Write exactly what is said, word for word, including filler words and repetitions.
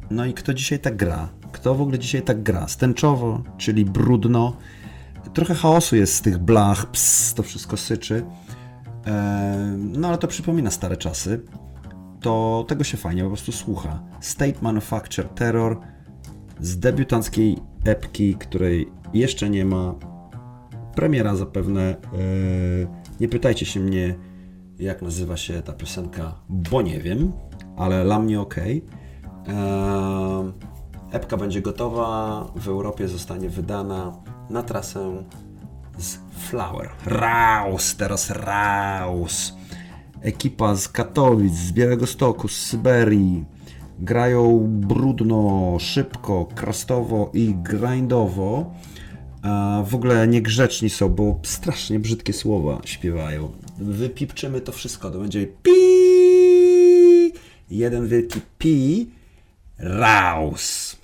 No i kto dzisiaj tak gra? Kto w ogóle dzisiaj tak gra? Stęczowo, czyli brudno. Trochę chaosu jest z tych blach, ps, to wszystko syczy. No ale to przypomina stare czasy. To tego się fajnie po prostu słucha. State Manufacture Terror z debiutanckiej epki, której jeszcze nie ma. Premiera zapewne. Nie pytajcie się mnie, jak nazywa się ta piosenka, bo nie wiem, ale dla mnie ok. Epka będzie gotowa, w Europie zostanie wydana na trasę z Flower. Raus, teraz Raus. Ekipa z Katowic, z Białegostoku, z Syberii. Grają brudno, szybko, krastowo i grindowo. A w ogóle niegrzeczni są, bo strasznie brzydkie słowa śpiewają. Wypipczymy to wszystko, to będzie pi. Jeden wielki pi. Raus.